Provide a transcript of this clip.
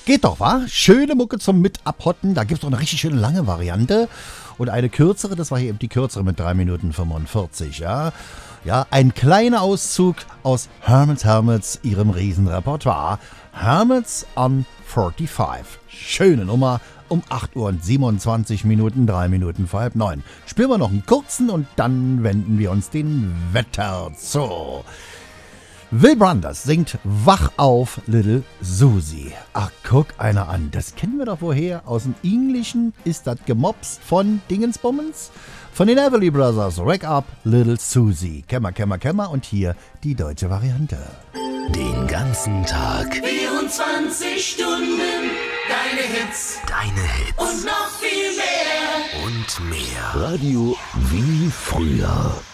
Geht doch, wa? Schöne Mucke zum Mit-Abhotten. Da gibt's doch eine richtig schöne lange Variante. Und eine kürzere, das war hier eben die kürzere mit 3 Minuten 45, ja. Ja, ein kleiner Auszug aus Hermits, ihrem Riesenrepertoire. Hermits on 45. Schöne Nummer. Um 8 Uhr und 27 Minuten, 3 Minuten vor 8:30. Spielen wir noch einen kurzen und dann wenden wir uns den Wetter zu. Will Brandes singt Wach auf, Little Susie. Ach, guck einer an. Das kennen wir doch woher. Aus dem Englischen ist das gemopst von Dingensbummens. Von den Everly Brothers. Wake up, Little Susie. Kämmer. Und hier die deutsche Variante. Den ganzen Tag. 24 Stunden. Deine Hits. Und noch viel mehr. Und mehr. Radio wie früher.